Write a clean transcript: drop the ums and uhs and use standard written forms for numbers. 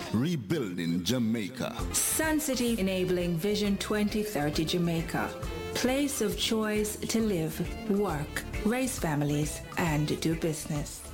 rebuilding Jamaica. Sun City enabling Vision 2030 Jamaica. Place of choice to live, work, raise families, and do business.